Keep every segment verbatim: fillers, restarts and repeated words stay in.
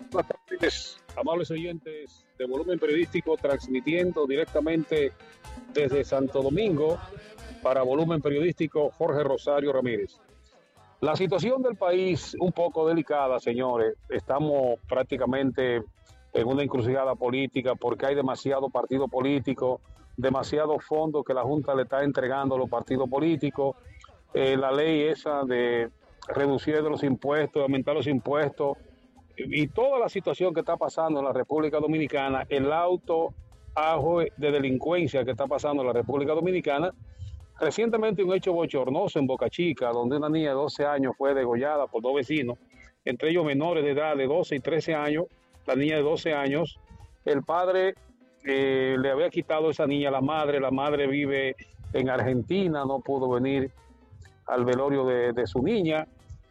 Buenas tardes, amables oyentes de Volumen Periodístico, transmitiendo directamente desde Santo Domingo para Volumen Periodístico Jorge Rosario Ramírez. La situación del país un poco delicada, señores. Estamos prácticamente en una encrucijada política porque hay demasiado partido político, demasiado fondos que la Junta le está entregando a los partidos políticos. Eh, la ley esa de reducir de los impuestos, aumentar los impuestos, y toda la situación que está pasando en la República Dominicana, el auto ajo de delincuencia que está pasando en la República Dominicana. Recientemente un hecho bochornoso en Boca Chica, donde una niña de doce años fue degollada por dos vecinos, entre ellos menores de edad de doce y trece años. La niña de doce años, el padre eh, le había quitado a esa niña a la madre, la madre vive en Argentina, no pudo venir al velorio de, de su niña,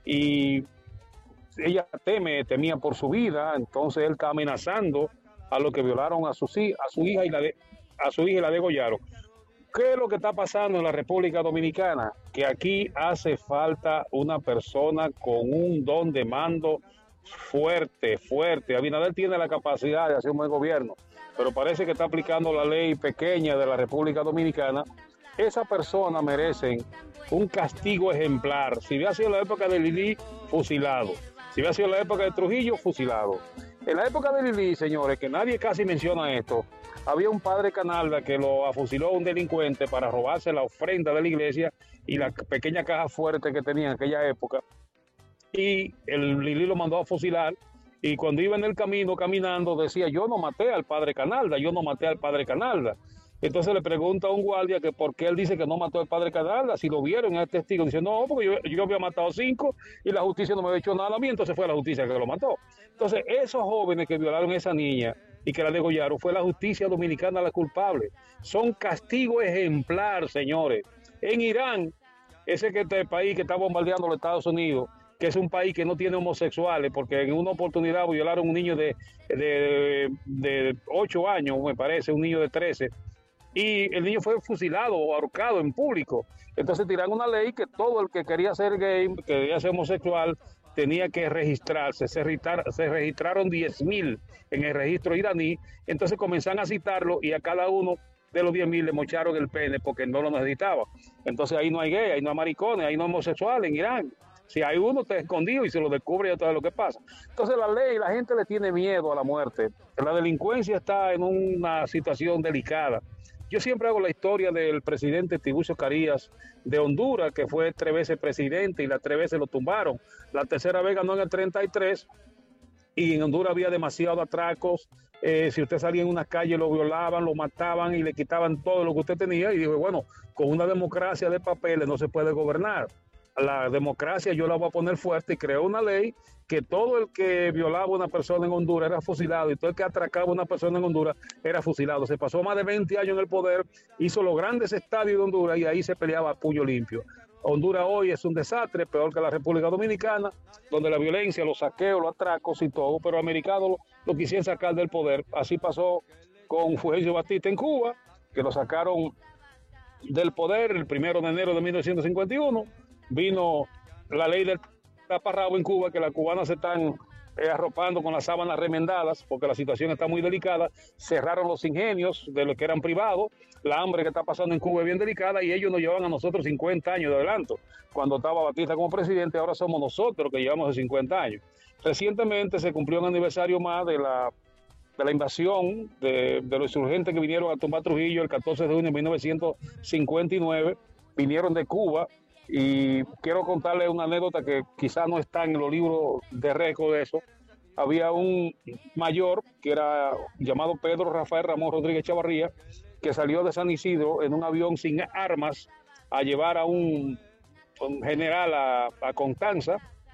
y ella teme, temía por su vida. Entonces él está amenazando a los que violaron a, sus, a su hija y la de, a su hija y la degollaron. ¿Qué es lo que está pasando en la República Dominicana? Que aquí hace falta una persona con un don de mando fuerte, fuerte. Abinader tiene la capacidad de hacer un buen gobierno, pero parece que está aplicando la ley pequeña de la República Dominicana. Esa persona merece un castigo ejemplar. Si hubiera sido la época de Lili, fusilado. Si hubiera sido la época de Trujillo, fusilado. En la época de Lili, señores, que nadie casi menciona esto, había un padre Canalda que lo afusiló a un delincuente para robarse la ofrenda de la iglesia y la pequeña caja fuerte que tenía en aquella época. Y el Lili lo mandó a fusilar, y cuando iba en el camino caminando decía: yo no maté al padre Canalda, yo no maté al padre Canalda. Entonces le pregunta a un guardia que por qué él dice que no mató al padre Canalda, si lo vieron a este testigo. Dice: no, porque yo, yo había matado cinco y la justicia no me había hecho nada a mí, entonces fue la justicia que lo mató. Entonces esos jóvenes que violaron a esa niña y que la degollaron, fue la justicia dominicana la culpable. Son castigo ejemplar, señores. En Irán, ese que este país que está bombardeando a los Estados Unidos, que es un país que no tiene homosexuales, porque en una oportunidad violaron a un niño de, de, de ocho años, me parece, un niño de trece, y el niño fue fusilado o ahorcado en público. Entonces tiraron una ley que todo el que quería ser gay, que quería ser homosexual, tenía que registrarse. Se, registrar, se registraron diez mil en el registro iraní. Entonces comenzaron a citarlo y a cada uno de los diez mil le mocharon el pene porque no lo necesitaba. Entonces ahí no hay gay, ahí no hay maricones, ahí no hay homosexuales en Irán. Si hay uno, está escondido y se lo descubre, ya todo lo que pasa. Entonces la ley, la gente le tiene miedo a la muerte. La delincuencia está en una situación delicada. Yo siempre hago la historia del presidente Tiburcio Carías de Honduras, que fue tres veces presidente y las tres veces lo tumbaron. La tercera vez ganó en el treinta y tres, y en Honduras había demasiados atracos. Eh, si usted salía en una calle, lo violaban, lo mataban y le quitaban todo lo que usted tenía. Y dijo: bueno, con una democracia de papeles no se puede gobernar. La democracia yo la voy a poner fuerte, y creó una ley que todo el que violaba a una persona en Honduras era fusilado, y todo el que atracaba a una persona en Honduras era fusilado. Se pasó más de veinte años en el poder, hizo los grandes estadios de Honduras y ahí se peleaba a puño limpio. Honduras hoy es un desastre, peor que la República Dominicana, donde la violencia, los saqueos, los atracos y todo, pero los americanos lo, lo quisieron sacar del poder. Así pasó con Fulgencio Batista en Cuba, que lo sacaron del poder el primero de enero de mil novecientos cincuenta y uno. Vino la ley del taparrabo en Cuba, que las cubanas se están eh, arropando con las sábanas remendadas porque la situación está muy delicada. Cerraron los ingenios de los que eran privados. La hambre que está pasando en Cuba es bien delicada, y ellos nos llevan a nosotros cincuenta años de adelanto. Cuando estaba Batista como presidente, ahora somos nosotros que llevamos de cincuenta años. Recientemente se cumplió un aniversario más de la, de la invasión de, de los insurgentes que vinieron a tumbar Trujillo el catorce de junio de mil novecientos cincuenta y nueve. Vinieron de Cuba. Y quiero contarles una anécdota que quizás no está en los libros de récord de eso. Había un mayor que era llamado Pedro Rafael Ramón Rodríguez Chavarría, que salió de San Isidro en un avión sin armas a llevar a un, un general a, a Constanza.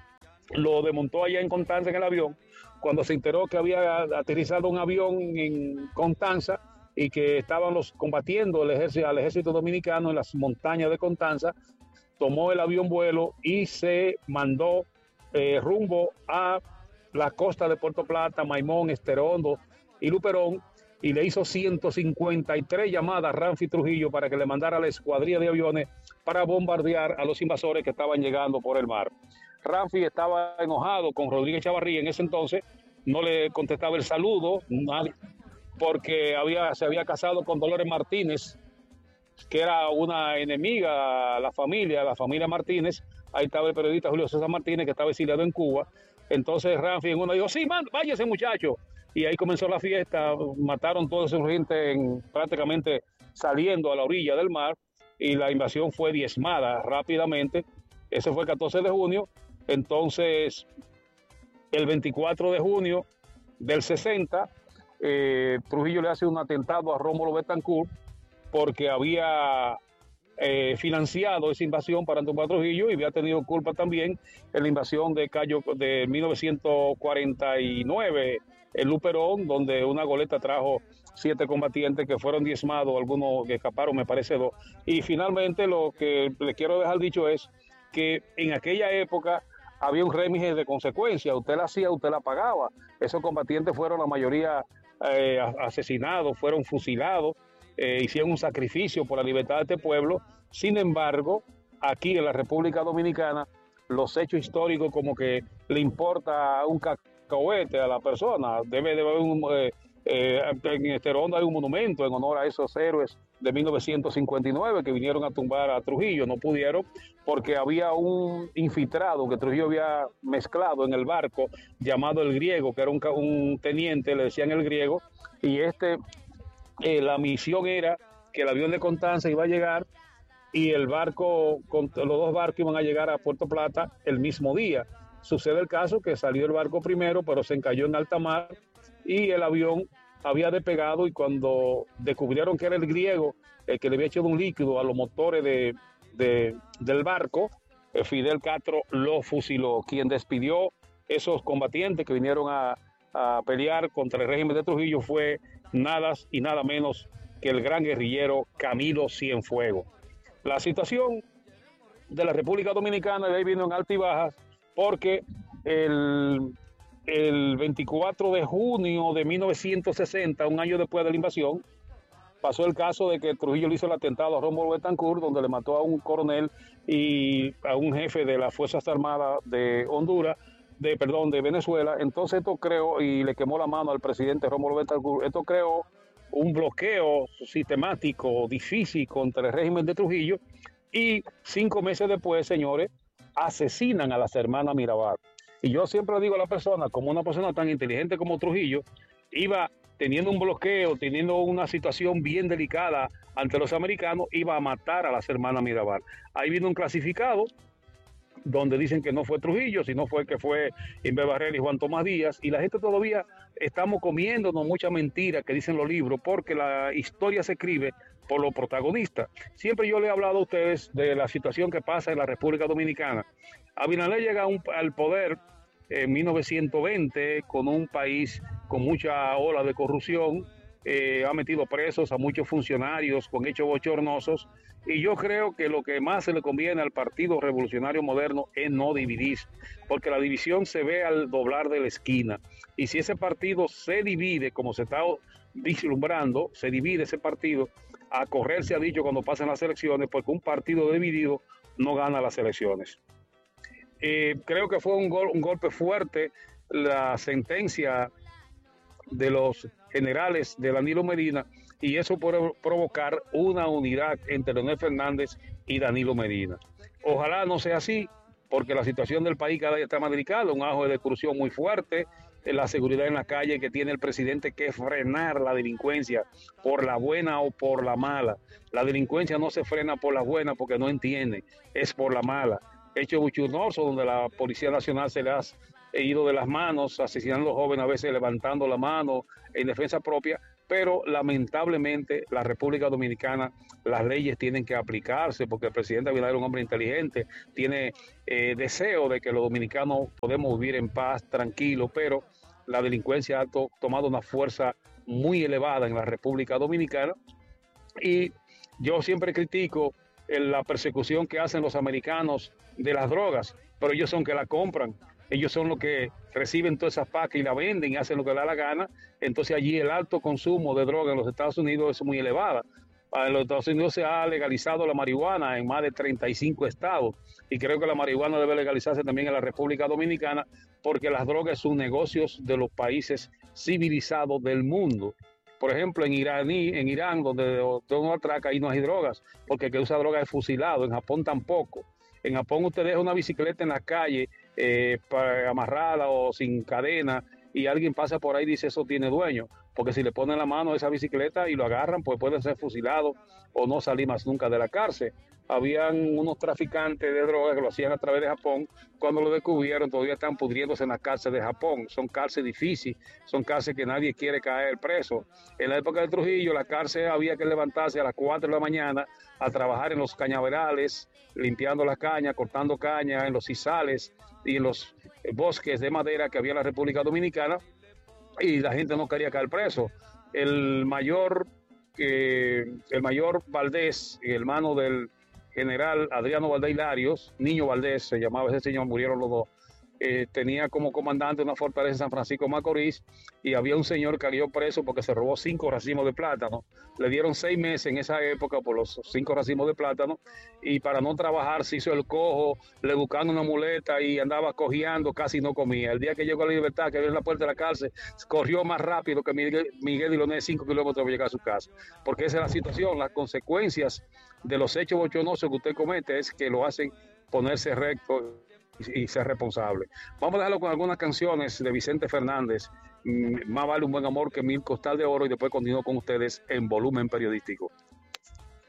Lo desmontó allá en Constanza en el avión. Cuando se enteró que había aterrizado un avión en Constanza y que estaban los combatiendo el ejército, al ejército dominicano en las montañas de Constanza, tomó el avión vuelo y se mandó eh, rumbo a la costa de Puerto Plata, Maimón, Estero Hondo y Luperón, y le hizo ciento cincuenta y tres llamadas a Ramfi Trujillo para que le mandara la escuadrilla de aviones para bombardear a los invasores que estaban llegando por el mar. Ramfi estaba enojado con Rodríguez Chavarría en ese entonces no le contestaba el saludo, nadie, porque había, se había casado con Dolores Martínez, que era una enemiga a la familia, a la familia Martínez. Ahí estaba el periodista Julio César Martínez, que estaba exiliado en Cuba. Entonces Ramfi en uno dijo, sí, man, váyase muchacho. Y ahí comenzó la fiesta, mataron toda esa gente en, prácticamente saliendo a la orilla del mar, y la invasión fue diezmada rápidamente. Ese fue el catorce de junio. Entonces, el veinticuatro de junio del sesenta, eh, Trujillo le hace un atentado a Rómulo Betancourt, porque había eh, financiado esa invasión para tumbar a Trujillo y había tenido culpa también en la invasión de Cayo de mil novecientos cuarenta y nueve en Luperón, donde una goleta trajo siete combatientes que fueron diezmados, algunos que escaparon, me parece dos. Y finalmente lo que le quiero dejar dicho es que en aquella época había un régimen de consecuencia, usted la hacía, usted la pagaba. Esos combatientes fueron la mayoría eh, asesinados, fueron fusilados. Eh, hicieron un sacrificio por la libertad de este pueblo. Sin embargo, aquí en la República Dominicana, los hechos históricos como que le importa un cacahuete a la persona. Debe de haber un... Eh, eh, en Esterondo hay un monumento en honor a esos héroes de mil novecientos cincuenta y nueve que vinieron a tumbar a Trujillo. No pudieron porque había un infiltrado que Trujillo había mezclado en el barco llamado el Griego, que era un, un teniente, le decían el Griego, y este... Eh, la misión era que el avión de Constanza iba a llegar y el barco, con, los dos barcos iban a llegar a Puerto Plata el mismo día. Sucede el caso que salió el barco primero, pero se encalló en alta mar y el avión había despegado, y cuando descubrieron que era el Griego el que le había echado un líquido a los motores de, de, del barco, eh, Fidel Castro lo fusiló. Quien despidió esos combatientes que vinieron a, a pelear contra el régimen de Trujillo fue nada y nada menos que el gran guerrillero Camilo Cienfuegos. La situación de la República Dominicana de ahí vino en alta y baja, porque el, el veinticuatro de junio de mil novecientos sesenta, un año después de la invasión, pasó el caso de que Trujillo le hizo el atentado a Rómulo Betancourt, donde le mató a un coronel y a un jefe de las Fuerzas Armadas de Honduras, de perdón, de Venezuela. Entonces esto creó, y le quemó la mano al presidente Rómulo Betancourt, esto creó un bloqueo sistemático, difícil contra el régimen de Trujillo, y cinco meses después, señores, asesinan a las hermanas Mirabal. Y yo siempre digo a la persona, como una persona tan inteligente como Trujillo, iba teniendo un bloqueo, teniendo una situación bien delicada ante los americanos, iba a matar a las hermanas Mirabal. Ahí vino un clasificado donde dicen que no fue Trujillo, sino fue que fue Inver Barrera y Juan Tomás Díaz, y la gente todavía estamos comiéndonos mucha mentira que dicen los libros, porque la historia se escribe por los protagonistas. Siempre yo le he hablado a ustedes de la situación que pasa en la República Dominicana. Abinader llega un, al poder en mil novecientos veinte con un país con mucha ola de corrupción, eh, ha metido presos a muchos funcionarios con hechos bochornosos, y yo creo que lo que más se le conviene al Partido Revolucionario Moderno es no dividirse, porque la división se ve al doblar de la esquina, y si ese partido se divide, como se está vislumbrando, se divide ese partido, a correr se ha dicho cuando pasen las elecciones, porque un partido dividido no gana las elecciones. Eh, creo que fue un, gol, un golpe fuerte la sentencia de los generales de Danilo Medina, y eso puede provocar una unidad entre Leonel Fernández y Danilo Medina. Ojalá no sea así, porque la situación del país cada día está más delicada, un auge de corrupción muy fuerte, la seguridad en la calle que tiene el presidente que frenar la delincuencia por la buena o por la mala. La delincuencia no se frena por la buena porque no entiende, es por la mala. Hecho bochornoso donde la Policía Nacional se le ha ido de las manos, asesinando a los jóvenes, a veces levantando la mano en defensa propia, pero lamentablemente la República Dominicana, las leyes tienen que aplicarse, porque el presidente Abinader es un hombre inteligente, tiene eh, deseo de que los dominicanos podemos vivir en paz, tranquilo, pero la delincuencia ha to tomado una fuerza muy elevada en la República Dominicana, y yo siempre critico la persecución que hacen los americanos de las drogas, pero ellos son que la compran, ellos son los que reciben todas esas pacas y la venden y hacen lo que les da la gana. Entonces allí el alto consumo de droga en los Estados Unidos es muy elevada. En los Estados Unidos se ha legalizado la marihuana en más de treinta y cinco estados y creo que la marihuana debe legalizarse también en la República Dominicana porque las drogas son negocios de los países civilizados del mundo. Por ejemplo, en Irán, en Irán donde uno atraca, ahí no hay drogas, porque el que usa droga es fusilado. En Japón tampoco. En Japón usted deja una bicicleta en la calle eh, para, amarrada o sin cadena y alguien pasa por ahí y dice eso tiene dueño, porque si le ponen la mano a esa bicicleta y lo agarran, pues puede ser fusilado o no salir más nunca de la cárcel. Habían unos traficantes de drogas que lo hacían a través de Japón, cuando lo descubrieron todavía están pudriéndose en las cárceles de Japón. Son cárceles difíciles, son cárceles que nadie quiere caer preso. En la época de Trujillo, la cárcel había que levantarse a las cuatro de la mañana a trabajar en los cañaverales, limpiando la caña, cortando caña, en los sisales y en los bosques de madera que había en la República Dominicana, y la gente no quería caer preso. El mayor, eh, el mayor Valdés, el hermano del general Adriano Valdés Hilarios, Niño Valdés se llamaba ese señor, murieron los dos, eh, tenía como comandante una fortaleza en San Francisco Macorís y había un señor que cayó preso porque se robó cinco racimos de plátano. Le dieron seis meses en esa época por los cinco racimos de plátano y para no trabajar se hizo el cojo, le buscaron una muleta y andaba cojeando, casi no comía. El día que llegó a la libertad, que abrió la puerta de la cárcel, corrió más rápido que Miguel, Miguel Diloné, cinco kilómetros para llegar a su casa. Porque esa es la situación, las consecuencias de los hechos bochornosos que usted comete es que lo hacen ponerse recto y ser responsable. Vamos a dejarlo con algunas canciones de Vicente Fernández, Más vale un buen amor que mil costal de oro, y después continúo con ustedes en Volumen Periodístico.